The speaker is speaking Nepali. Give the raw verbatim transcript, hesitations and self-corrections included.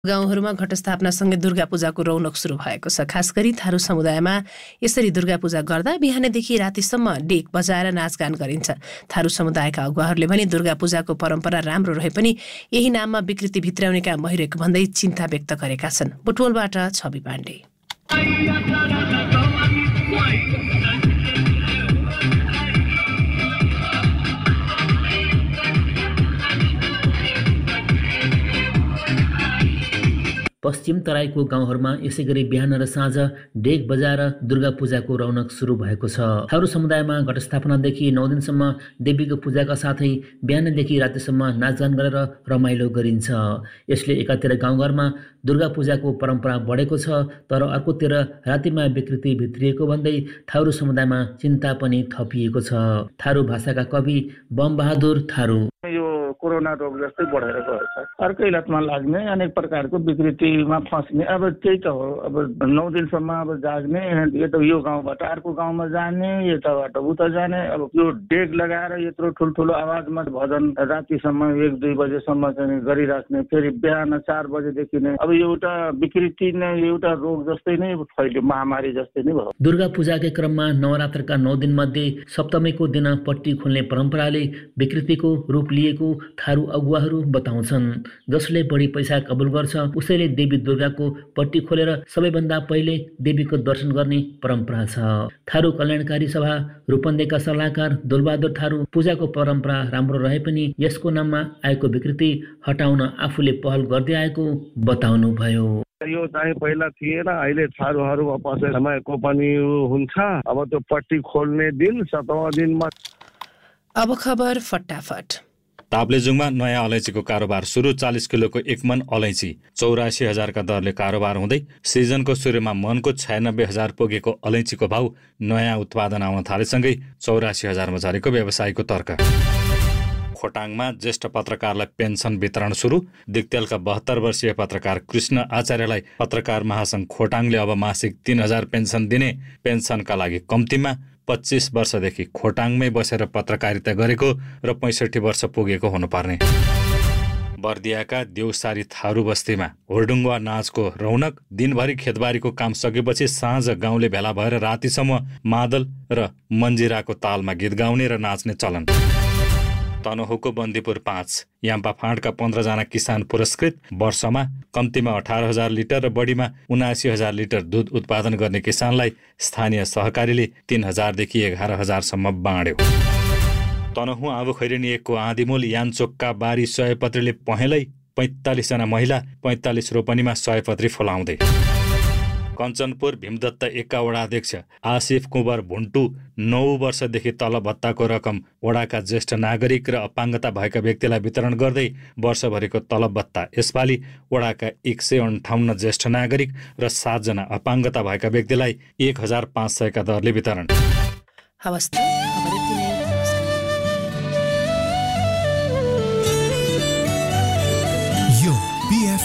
गाउँहरूमा घटस्थापनासँगै दुर्गा पूजाको रौनक सुरु भएको छ। खास गरी थारू समुदायमा यसरी दुर्गा पूजा गर्दा बिहानदेखि रातिसम्म डेक बजाएर नाचगान गरिन्छ। थारू समुदायका अगुवाहरूले भने दुर्गा पूजाको परम्परा राम्रो रहे पनि यही नाममा विकृति भित्राउनेका महिरेक भन्दै चिन्ता व्यक्त गरेका छन्। बुटवलबाट छवि पाण्डे। पश्चिम तराईको गाउँहरूमा यसै गरी बिहान र साँझ डेक बजाएर दुर्गा पूजाको रौनक सुरु भएको छ। थारू समुदायमा घटस्थापनादेखि नौ दिनसम्म देवीको पूजाका साथै बिहानदेखि रातिसम्म नाचगान गरेर रमाइलो गरिन्छ। यसले एकातिर गाउँघरमा दुर्गा पूजाको परम्परा बढेको छ, तर अर्कोतिर रातिमा विकृति भित्रिएको भन्दै थारू समुदायमा चिन्ता पनि थपिएको छ। थारू भाषाका कवि बम बहादुर थारू। यो कोरोना रोग जस्तै बढेर गएको छ। अर्कै लतमा लाग्ने, अनेक प्रकारको विकृतिमा फस्ने। अब त्यही त हो, अब नौ दिनसम्म अब जाग्ने, यो त यो गाउँबाट अर्को गाउँमा जाने, यताबाट उता जाने। अब यो डेक लगाएर यत्रो ठुल्ठुलो आवाजमा भजन रातिसम्म एक दुई बजेसम्म चाहिँ गरिराख्ने, फेरि बिहान चार बजेदेखि नै अब एउटा विकृति नै एउटा रोग जस्तै नै फैल्यो, महामारी जस्तै नै भयो। दुर्गा पूजाकै क्रममा नवरात्रका नौ दिन मध्ये सप्तमीको दिन पट्टी खोल्ने परम्पराले विकृतिको रूप लिएको थारू अगुवाहरू बताउँछन्। जसले बढी पैसा कबुल गर्छ उसैले देवी दुर्गाको पट्टी खोलेर सबैभन्दा पहिले देवीको दर्शन गर्ने परम्परा छ। थारू कल्याणकारी सभा रूपन्देहीका सल्लाहकार दोलबहादुर थारू पूजाको परम्परा राम्रो रहे पनि यसको नाममा आएको विकृति हटाउन आफूले पहल गर्दै आएको बताउनु भयो। यो चाहिँ पहिला थिएन, अहिले थारूहरूमा पसेर समयको पनि हुन्छ। अब त्यो पट्टी खोल्ने दिन सतौँ दिनमा। अब खबर फटाफट। ताप्लेजुङमा नयाँ अलैँचीको कारोबार सुरु। चालिस किलोको एक मन अलैँची चौरासी हजारका दरले कारोबार हुँदै सिजनको सुरुमा मनको छयानब्बे हजार पुगेको अलैँचीको भाउ नयाँ उत्पादन आउन थालेसँगै चौरासी हजारमा झरेको व्यवसायीको तर्क। खोटाङमा ज्येष्ठ पत्रकारलाई पेन्सन वितरण सुरु। दिक्तेलका बहत्तर वर्षीय पत्रकार कृष्ण आचार्यलाई पत्रकार महासङ्घ खोटाङले अब मासिक तीन हजार पेन्सन दिने। पेन्सनका लागि कम्तीमा पच्चिस वर्षदेखि खोटाङमै बसेर पत्रकारिता गरेको र पैँसठी वर्ष पुगेको हुनुपर्ने। बर्दियाका देउसारी थारू बस्तीमा होर्डुङ्गा नाचको रौनक। दिनभरि खेतबारीको काम सकेपछि साँझ गाउँले भेला भएर रातिसम्म मादल र मन्जिराको तालमा गीत गाउने र नाच्ने चलन। तनहुको बन्दीपुर पाँच याम्पा फाँडका पन्ध्रजना किसान पुरस्कृत। वर्षमा कम्तीमा अठार हजार लिटर र बढीमा उनासी हजार लिटर दुध उत्पादन गर्ने किसानलाई स्थानीय सहकारीले तीन हजारदेखि एघार हजारसम्म बाँड्यो। तनहु आबु खैरेनी एकको आँधीमूल यानचोकका बारी सयपत्रीले पहेँलै पैँतालिसजना महिला पैँतालिस रोपनीमा सयपत्री फुलाउँदै। कञ्चनपुर भीमदत्त एकका वडाध्यक्ष आसिफ कुँवर भुन्टु नौ वर्षदेखि तल भत्ताको रकम वडाका ज्येष्ठ नागरिक र अपाङ्गता भएका व्यक्तिलाई वितरण गर्दै वर्षभरिको तलब भत्ता यसपालि वडाका एक सय अन्ठाउन्न ज्येष्ठ नागरिक र सातजना अपाङ्गता भएका व्यक्तिलाई एक हजार पाँच सयका दरले वितरण।